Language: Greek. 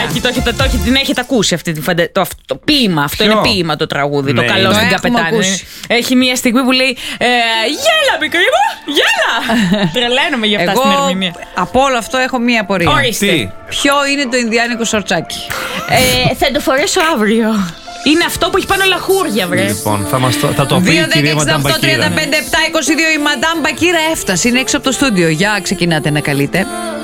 Την έχετε ακούσει αυτή το ποίημα. Αυτό είναι ποίημα το τραγούδι. Το καλό στην καπετάνια. Έχει μια στιγμή που λέει γέλα, μικρή μου, γέλα. Τρελαίνομαι για αυτά στην ερμηνεία. Από όλο αυτό έχω μία απορία. Ορίστε. Ποιο είναι το ινδιάνικο σορτσάκι? Θα το φορέσω αύριο. Είναι αυτό που έχει πάνω λαχούρια, βρε. Λοιπόν, θα το πει η κυρία Μαντάμ Μπακύρα. 2-10-68-35-7-22. Η Μαντάμ Μπακύρα έφτασε. Είναι έξω από το στούντιο. Για ξεκινάτε να καλείτε.